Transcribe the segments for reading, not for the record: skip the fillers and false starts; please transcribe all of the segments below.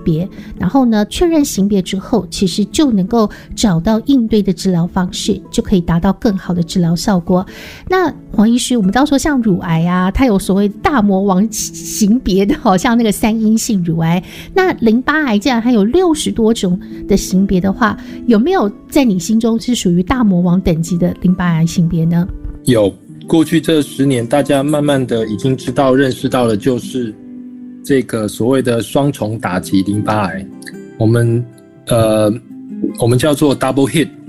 别，然后呢确认型别之后，其实就能够找到应对的治疗方式，就可以达到更好的治疗效果。那黄医师，我们到时候像乳癌啊，它有所谓大魔王型别的，好像那个3阴性乳癌，那淋巴癌既然还有60多种的型别的话，有没有在你心中是属于大魔王等级的淋巴癌型别呢？ 有，过去这10年大家慢慢的已经知道认识到了，就是这个所谓的双重打击淋巴癌，我们叫做 double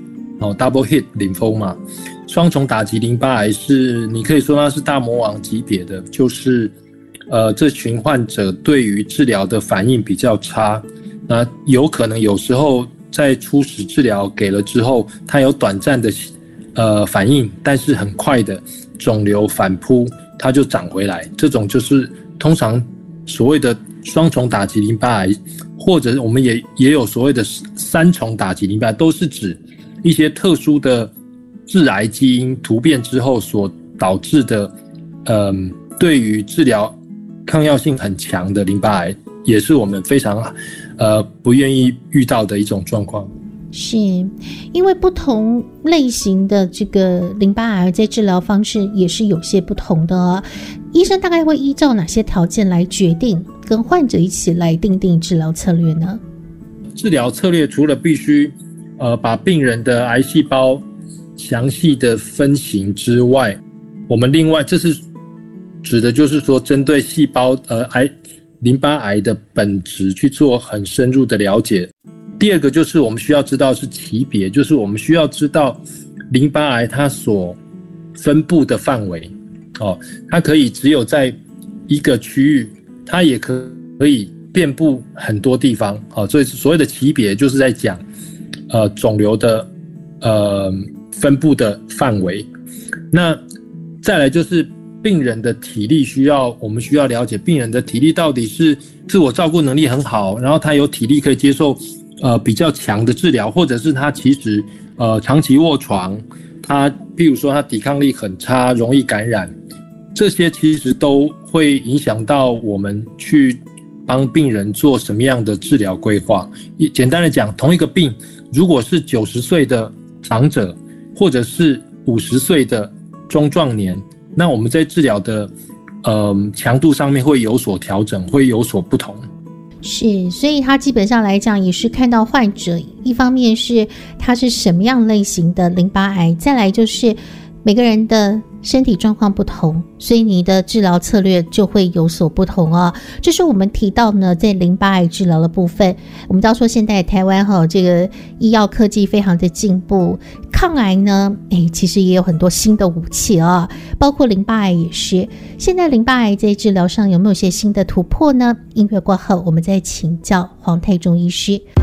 hit lymphoma。双重打击淋巴癌是你可以说它是大魔王级别的，就是这群患者对于治疗的反应比较差，那有可能有时候在初始治疗给了之后，它有短暂的反应，但是很快的肿瘤反扑，它就长回来。这种就是通常所谓的双重打击淋巴癌，或者我们也有所谓的3重打击淋巴癌，都是指一些特殊的致癌基因突变之后所导致的对于治疗抗药性很强的淋巴癌，也是我们非常不愿意遇到的一种状况。 是因为不同类型的这个淋巴癌在治疗方式也是有些不同的哦。医生大概会依照哪些条件来决定跟患者一起来订定治疗策略呢？ 治疗策略除了必须把病人的癌细胞详细的分型之外，我们另外这是指的就是说针对细胞淋巴癌的本质去做很深入的了解。第二个就是我们需要知道是级别，就是我们需要知道淋巴癌它所分布的范围它可以只有在一个区域，它也可以遍布很多地方所以所谓的级别就是在讲肿瘤的分布的范围。那再来就是病人的体力我们需要了解病人的体力到底是自我照顾能力很好，然后他有体力可以接受比较强的治疗，或者是他其实长期卧床，他譬如说他抵抗力很差，容易感染，这些其实都会影响到我们去帮病人做什么样的治疗规划。简单的讲，同一个病如果是90岁的长者或者是50岁的中壮年，那我们在治疗的强度上面会有所调整，会有所不同。 是，所以他基本上来讲也是看到患者，一方面是他是什么样类型的淋巴癌，再来就是每个人的身体状况不同，所以你的治疗策略就会有所不同哦。这是我们提到呢，在淋巴癌治疗的部分，我们到说现在台湾这个医药科技非常的进步，抗癌呢，其实也有很多新的武器啊，包括淋巴癌也是。现在淋巴癌在治疗上有没有些新的突破呢？音乐过后，我们再请教黄泰忠医师。